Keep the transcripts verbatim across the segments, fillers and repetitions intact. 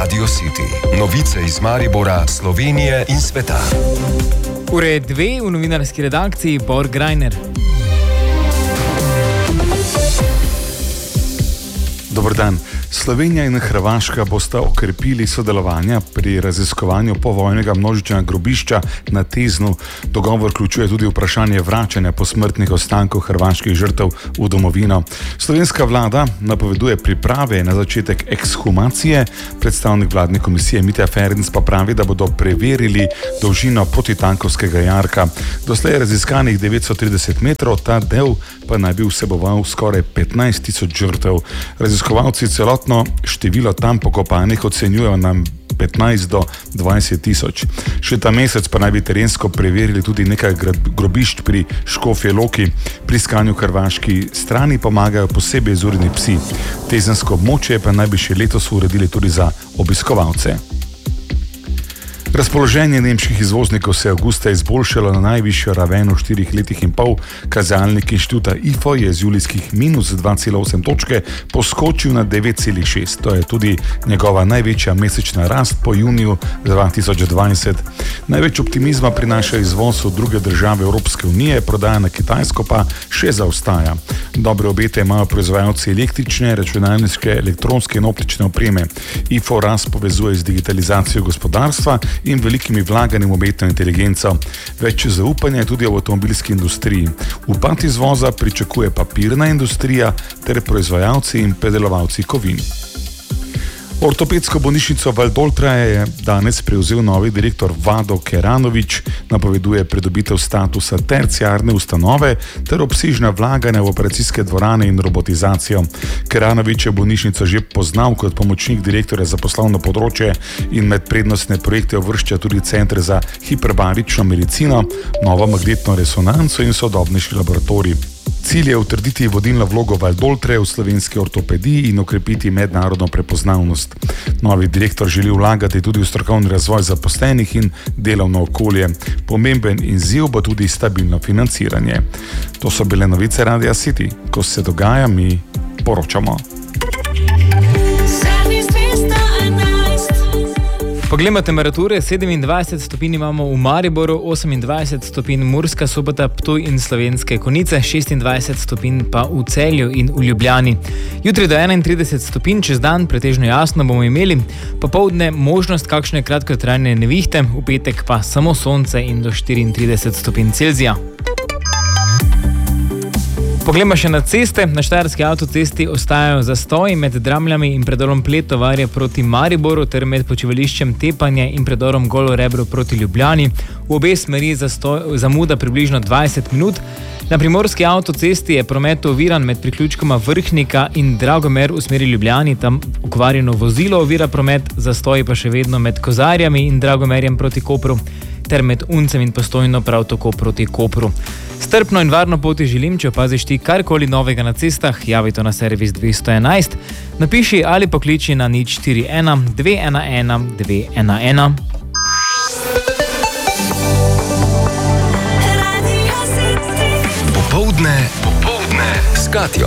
Radio City. Novice iz Maribora, Slovenije in sveta. Ure dve v novinarski redakciji Bor Grajner. Dober dan. Slovenija in Hrvaška bosta okrepili sodelovanja pri raziskovanju povojnega množičnega grobišča na Teznu. Dogovor vključuje tudi vprašanje vračanja posmrtnih ostankov hrvaških žrtev v domovino. Slovenska vlada napoveduje priprave na začetek ekshumacije. Predstavnik vladne komisije Mitja Ferenc pa pravi, da bodo preverili dolžino protitankovskega jarka. Doslej raziskanih devetsto trideset metrov, ta del pa naj bi vseboval skoraj petnajst tisoč žrtev. Raziskovalci celotno število tam pokopanih ocenjujejo na petnajst do dvajset tisoč. Še ta mesec pa naj bi terensko preverili tudi nekaj grobišč pri Škofji Loki. Pri iskanju hrvaški strani pomagajo posebej izurjeni psi. Tezensko območje pa naj bi še letos uredili tudi za obiskovalce. Razpoloženje nemških izvoznikov se je avgusta izboljšalo na najvišjo raven v štirih letih in pol. Kazalnik inštituta I F O je z julijskih minus dva cela osem točke poskočil na devet cela šest. To je tudi njegova največja mesečna rast po juniju dva tisoč dvajset. Največ optimizma prinaša izvoz v druge države Evropske unije, prodaja na Kitajsko pa še zaostaja. Dobre obete imajo proizvajalci električne, računalniške, elektronske in optične opreme. I F O rast povezuje z digitalizacijo gospodarstva in velikimi vlaganjem v umetno inteligenco. Več zaupanja je tudi v avtomobilski industriji. Upad izvoza pričakuje papirna industrija ter proizvajalci in predelovalci kovin. Ortopedsko bolnišnico Valdoltra je danes prevzel novi direktor Vado Keranović, napoveduje pridobitev statusa terciarne ustanove ter obsežna vlaganja v operacijske dvorane in robotizacijo. Keranović je bolnišnico že poznal kot pomočnik direktorja za poslovno področje in med prednostne projekte uvršča tudi centre za hiperbarično medicino, novo magnetno resonanco in sodobnejši laboratorij. Cilj je utrditi vodilno vlogo Valdoltre v slovenski ortopediji in okrepiti mednarodno prepoznavnost. Novi direktor želi vlagati tudi v strokovni razvoj zaposlenih in delovno okolje. Pomemben izziv bo tudi stabilno financiranje. To so bile novice Radia City. Ko se dogaja, mi poročamo. Poglejmo temperature, sedemindvajset stopinj imamo v Mariboru, osemindvajset stopinj Murska Sobota, Ptuj in Slovenske Konjice, šestindvajset stopinj pa v Celju in v Ljubljani. Jutri do enaintrideset stopinj, čez dan pretežno jasno bomo imeli, popoldne možnost kakšne kratkotrajne nevihte, v petek pa samo sonce in do štiriintrideset stopinj Celzija. Poglejmo še na ceste. Na štajerski avtocesti ostajajo zastoji med Dramljami in predolom Pletovarje proti Mariboru ter med počivališčem Tepanje in predorom Golo Rebro proti Ljubljani. V obe smeri zastoj, zamuda približno dvajset minut. Na primorski avtocesti je promet oviran med priključkoma Vrhnika in Dragomer v smeri Ljubljani, tam okvarjeno vozilo ovira promet, zastoji pa še vedno med Kozarjami in Dragomerjem proti Kopru ter med Uncem in Postojno prav tako proti Kopru. Strpno in varno poti želim, če opaziš ti karkoli novega na cestah, javi to na servis dvesto enajst, napiši ali pokliči na nič štiri ena dve ena ena dve ena ena. Popoldne, popoldne s Katjo.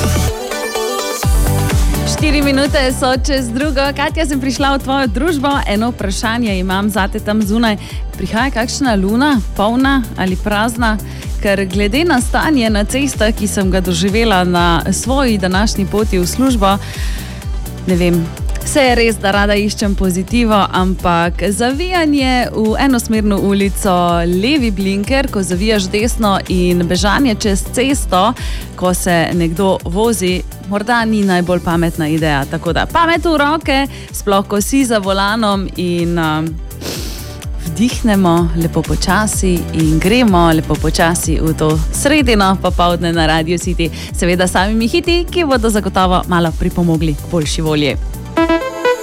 Štiri minute so čez drugo. Katja, sem prišla v tvojo družbo. Eno vprašanje imam zate tam zunaj. Prihaja kakšna luna, polna ali prazna? Ker glede na stanje na cestah, ki sem ga doživela na svoji današnji poti v službo, ne vem, vse je res, da rada iščem pozitivo, ampak zavijanje v enosmerno ulico, levi blinker, ko zavijaš desno in bežanje čez cesto, ko se nekdo vozi, morda ni najbolj pametna ideja. Tako da pamet v roke, sploh ko si za volanom in um, vdihnemo lepo počasi in gremo lepo počasi v to sredino popoldne na Radio City. Seveda samimi hiti, ki bodo zagotovo malo pripomogli k boljši volji.